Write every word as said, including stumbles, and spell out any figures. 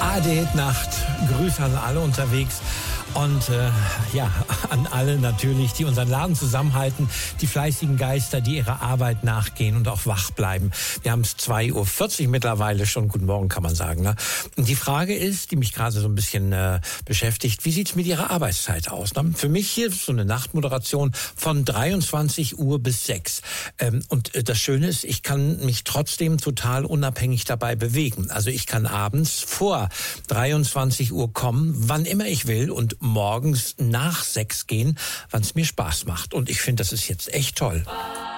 A R D-Nacht. Grüße an alle unterwegs. Und äh, ja, an alle natürlich, die unseren Laden zusammenhalten, die fleißigen Geister, die ihrer Arbeit nachgehen und auch wach bleiben. Wir haben es zwei Uhr vierzig mittlerweile schon. Guten Morgen, kann man sagen. Ne? Und die Frage ist, die mich gerade so ein bisschen äh, beschäftigt, wie sieht's mit Ihrer Arbeitszeit aus? Ne? Für mich hier so eine Nachtmoderation von dreiundzwanzig Uhr bis sechs. Ähm, und äh, das Schöne ist, ich kann mich trotzdem total unabhängig dabei bewegen. Also ich kann abends vor dreiundzwanzig Uhr kommen, wann immer ich will, und morgens nach sechs gehen, wann es mir Spaß macht. Und ich finde, das ist jetzt echt toll.